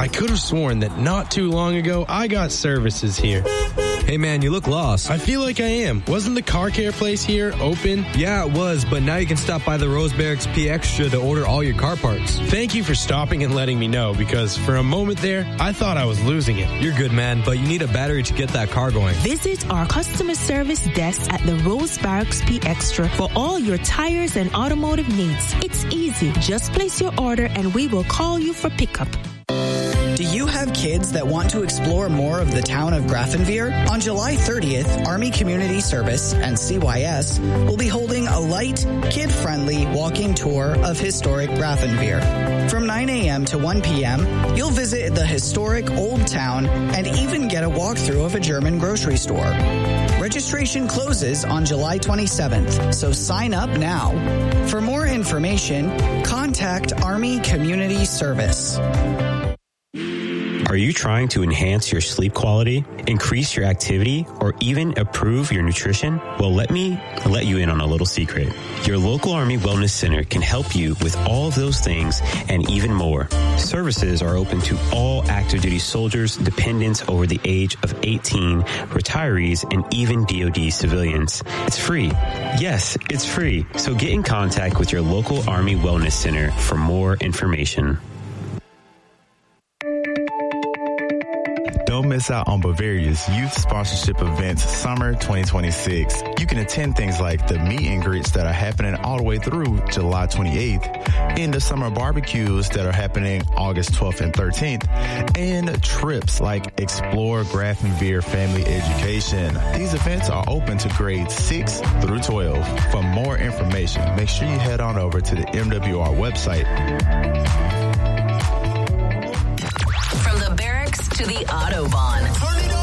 I could have sworn that not too long ago I got services here. Hey man, you look lost. I feel like I am. Wasn't the car care place here open? Yeah, it was, but now you can stop by the Rose Barracks P Extra to order all your car parts. Thank you for stopping and letting me know, because for a moment there, I thought I was losing it. You're good, man, but you need a battery to get that car going. Visit our customer service desk at the Rose Barracks P Extra for all your tires and automotive needs. It's easy. Just place your order and we will call you for pickup. Do you have kids that want to explore more of the town of Grafenweer? On July 30th, Army Community Service and CYS will be holding a light, kid-friendly walking tour of historic Grafenweer. From 9 a.m. to 1 p.m., you'll visit the historic Old Town and even get a walkthrough of a German grocery store. Registration closes on July 27th, so sign up now. For more information, contact Army Community Service. Are you trying to enhance your sleep quality, increase your activity, or even improve your nutrition? Well, let me let you in on a little secret. Your local Army Wellness Center can help you with all of those things and even more. Services are open to all active duty soldiers, dependents over the age of 18, retirees, and even DoD civilians. It's free. Yes, it's free. So get in contact with your local Army Wellness Center for more information. Don't miss out on Bavaria's youth sponsorship events Summer 2026. You can attend things like the meet and greets that are happening all the way through July 28th, and the summer barbecues that are happening August 12th and 13th, and trips like Explore Grafenweer Family Education. These events are open to grades 6 through 12. For more information, make sure you head on over to the MWR website. From the barracks to the Autobahn.